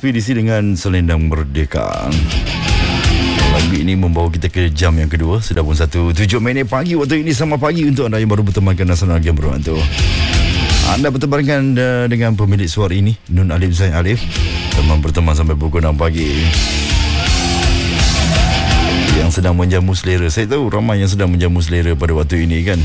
Ekspedisi dengan Selendang Merdeka. Lagu ini membawa kita ke jam yang kedua. Sudah pun 1:07 pagi waktu ini. Selamat pagi untuk anda yang baru bertemankan Nasional Game Berbantu. Anda bertemankan dengan pemilik suara ini, Nun Alif Zain Alif. Teman berteman sampai pukul 6 pagi. Yang sedang menjamu selera. Saya tahu ramai yang sedang menjamu selera pada waktu ini kan.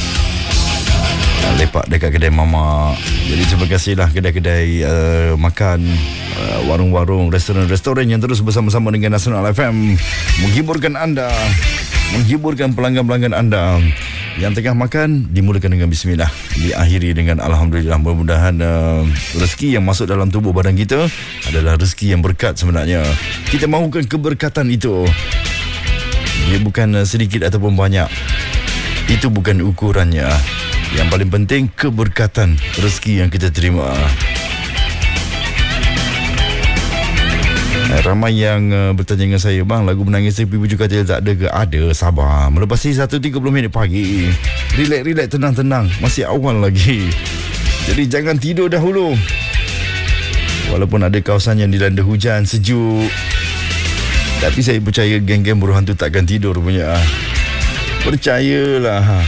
Lepak dekat kedai mamak. Jadi terima kasihlah kedai-kedai makan, warung-warung, restoran-restoran yang terus bersama-sama dengan Nasional FM menghiburkan anda, menghiburkan pelanggan-pelanggan anda. Yang tengah makan dimulakan dengan bismillah, diakhiri dengan alhamdulillah. Mudah-mudahan rezeki yang masuk dalam tubuh badan kita adalah rezeki yang berkat sebenarnya. Kita mahukan keberkatan itu. Dia bukan sedikit ataupun banyak. Itu bukan ukurannya. Yang paling penting keberkatan rezeki yang kita terima. Ramai yang bertanya dengan saya, bang, lagu Menangis Tepi Bujur Katil tak ada ke? Ada, sabar. Melepasi 1:30 pagi. Relax, tenang. Masih awal lagi. Jadi jangan tidur dahulu. Walaupun ada kawasan yang dilanda hujan, sejuk, tapi saya percaya geng-geng buruh hantu takkan tidur punya. Percayalah.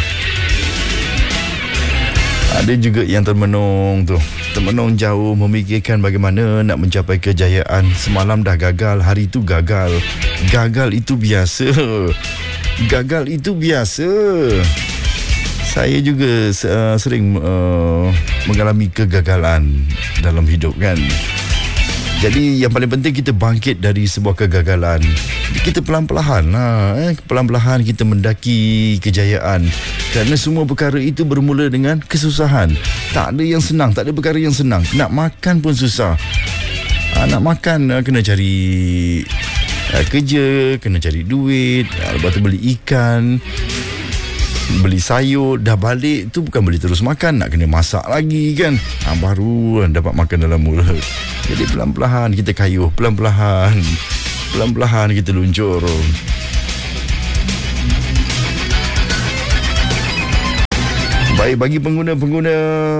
Ada juga yang termenung tu. Termenung jauh memikirkan bagaimana nak mencapai kejayaan. Semalam dah gagal, hari itu gagal. Gagal itu biasa. Gagal itu biasa. Saya juga sering mengalami kegagalan dalam hidup kan. Jadi yang paling penting kita bangkit dari sebuah kegagalan. Kita pelan-pelan pelan-pelan kita mendaki kejayaan. Kerana semua perkara itu bermula dengan kesusahan. Tak ada yang senang, tak ada perkara yang senang. Nak makan pun susah. Nak makan kena cari kerja, kena cari duit, lepas tu beli ikan, beli sayur, dah balik tu bukan beli terus makan, nak kena masak lagi kan. Baru dapat makan dalam mulut. Jadi pelan-pelan kita kayuh, pelan-pelan kita luncur. Baik, bagi pengguna-pengguna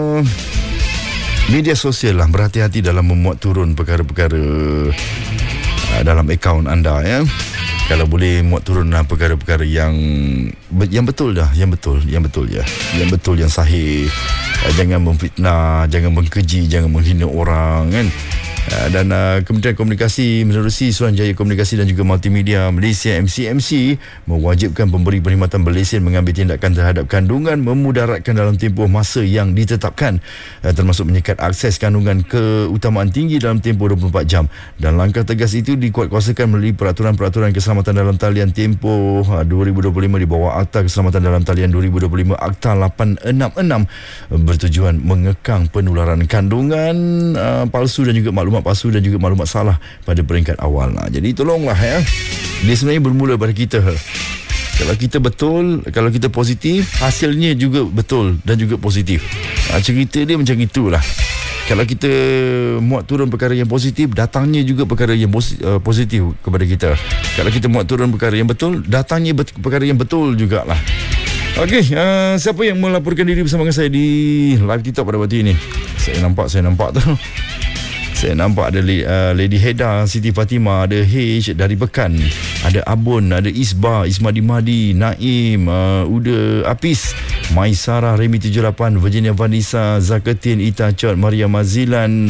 media sosial lah, berhati-hati dalam memuat turun perkara-perkara dalam akaun anda ya. Kalau boleh muat turun perkara-perkara yang betul dah, yang betul ya. Yang betul, yang sahih. Jangan memfitnah, jangan mengkeji, jangan menghina orang kan. Dan Kementerian Komunikasi menerusi Suruhanjaya Komunikasi dan juga Multimedia Malaysia MCMC mewajibkan pemberi perkhidmatan berlesen mengambil tindakan terhadap kandungan memudaratkan dalam tempoh masa yang ditetapkan, termasuk menyekat akses kandungan keutamaan tinggi dalam tempoh 24 jam. Dan langkah tegas itu dikuatkuasakan melalui peraturan-peraturan keselamatan dalam talian tempoh 2025 di bawah Akta Keselamatan dalam talian 2025 Akta 866 bertujuan mengekang penularan kandungan palsu dan juga maklumat palsu dan juga maklumat salah pada peringkat awal. Jadi tolonglah ya. Dia sebenarnya bermula pada kita. Kalau kita betul, kalau kita positif, hasilnya juga betul dan juga positif. Cerita dia macam itulah. Kalau kita muat turun perkara yang positif, datangnya juga perkara yang positif kepada kita. Kalau kita muat turun perkara yang betul, datangnya perkara yang betul jugalah. Okey, siapa yang melaporkan diri bersama dengan saya di live TikTok pada waktu ini? Saya nampak tu. Saya nampak ada Lady Heda, Siti Fatimah, ada H dari Pekan, ada Abun, ada Isba, Ismadi Mahdi, Naim, Uda Apis, Maisarah, Remy 78, Virginia Vanessa, Zakatin, Ita Chot, Maria Mazilan,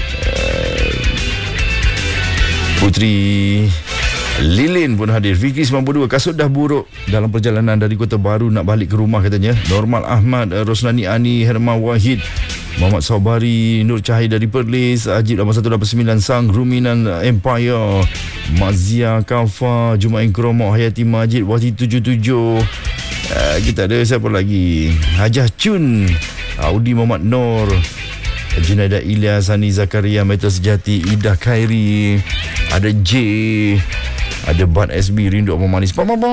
Putri Lilin pun hadir. Fikri 92, kasut dah buruk dalam perjalanan dari Kota Baru nak balik ke rumah katanya. Normal Ahmad, Rosnani Ani, Herman Wahid, Muhammad Saubari, Nur Cahaya dari Perlis, Ajib 8189, Sang Ruminan Empire, Mazia Kafa, Jumain Kromok, Hayati Majid, Wati 77. Kita ada siapa lagi? Hajah Chun, Audi Muhammad Nur, Junaida Ilyas, Hani Zakaria, Meta Sejati, Ida Khairi, ada J, ada Bad SB, Rindu Apa Manis,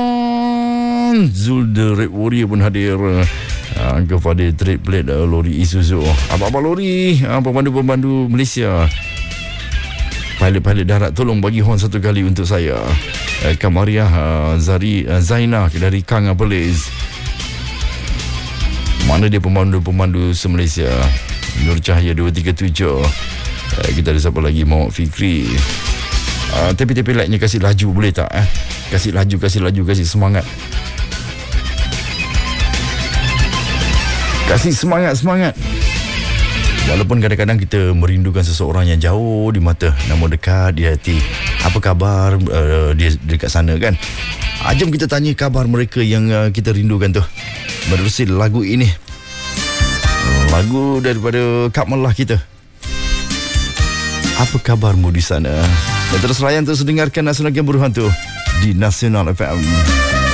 Zul The Red Warrior pun hadir. Uncle Fadil trade plate lori Isuzu. Apa-apa lori, pemandu-pemandu Malaysia, pilot-pilot darat, tolong bagi horn satu kali untuk saya. Kamariah Zainah dari Kang Perlis. Mana dia pemandu-pemandu se-Malaysia? Nur Cahaya 237. Kita kita ada siapa lagi, Muhammad Fikri. Tapi like-nya kasih laju boleh tak? Kasih laju, kasih semangat. Kasih semangat. Walaupun kadang-kadang kita merindukan seseorang yang jauh di mata, namun dekat di hati. Apa khabar dia dekat sana kan? Jom kita tanya kabar mereka yang kita rindukan tu. Menerusi lagu ini, lagu daripada Kak Melah kita. Apa kabarmu di sana? Dan terus layan, terus dengarkan Nasional Game Berhantu di Nasional FM.